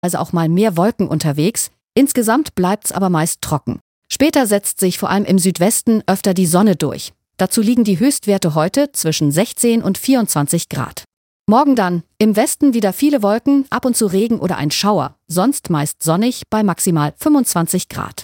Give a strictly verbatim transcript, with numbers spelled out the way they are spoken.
also auch mal mehr Wolken unterwegs. Insgesamt bleibt's aber meist trocken. Später setzt sich vor allem im Südwesten öfter die Sonne durch. Dazu liegen die Höchstwerte heute zwischen sechzehn und vierundzwanzig Grad. Morgen dann im Westen wieder viele Wolken, ab und zu Regen oder ein Schauer, sonst meist sonnig bei maximal fünfundzwanzig Grad.